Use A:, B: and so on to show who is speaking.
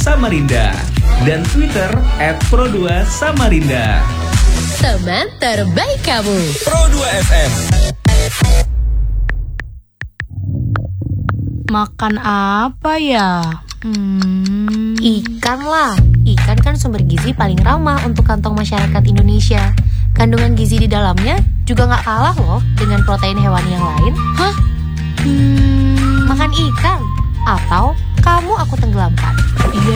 A: Samarinda dan Twitter @pro2samarinda.
B: Teman terbaik kamu.
C: Pro2 FM.
D: Makan apa ya?
B: Ikan lah. Ikan kan sumber gizi paling ramah untuk kantong masyarakat Indonesia. Kandungan gizi di dalamnya juga gak kalah loh dengan protein hewani yang lain.
D: Hah?
B: Makan ikan atau kamu aku tenggelamkan.
D: Iya